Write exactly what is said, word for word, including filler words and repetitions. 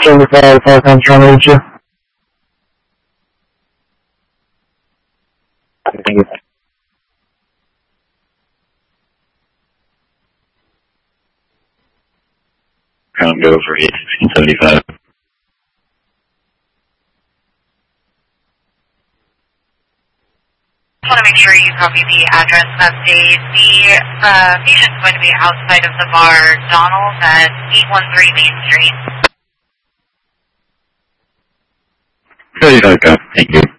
seventy-five, Park, I'm trying to reach you. Thank you. Crown go for eight sixteen seventy-five. I want to make sure you copy the address update. The uh, patient's going to be outside of the bar Donald's at eight one three Main Street. seventy-five, go. Thank you.